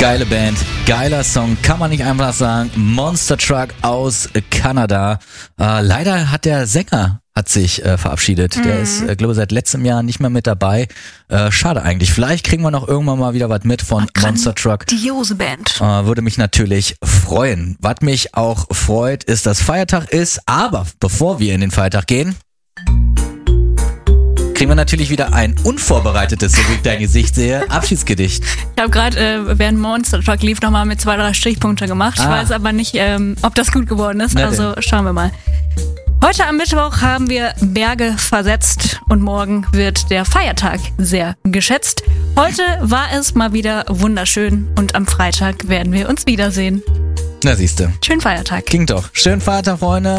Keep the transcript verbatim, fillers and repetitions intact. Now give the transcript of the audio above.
Geile Band, geiler Song, kann man nicht einfach sagen. Monster Truck aus Kanada. Äh, leider hat der Sänger hat sich äh, verabschiedet. Mhm. Der ist, äh, glaube ich, seit letztem Jahr nicht mehr mit dabei. Äh, schade eigentlich. Vielleicht kriegen wir noch irgendwann mal wieder was mit von Monster Truck. Grandiose Band. Äh, würde mich natürlich freuen. Was mich auch freut, ist, dass Feiertag ist. Aber bevor wir in den Feiertag gehen, kriegen wir natürlich wieder ein unvorbereitetes, so wie ich dein Gesicht sehe, Abschiedsgedicht. Ich habe gerade, äh, während Monster Truck lief, nochmal mit zwei, drei Strichpunkte gemacht. Ich ah. weiß aber nicht, ähm, ob das gut geworden ist. Na also denn. Schauen wir mal. Heute am Mittwoch haben wir Berge versetzt und morgen wird der Feiertag sehr geschätzt. Heute war es mal wieder wunderschön und am Freitag werden wir uns wiedersehen. Na siehste. Schönen Feiertag. Ging doch. Schönen Feiertag, Freunde.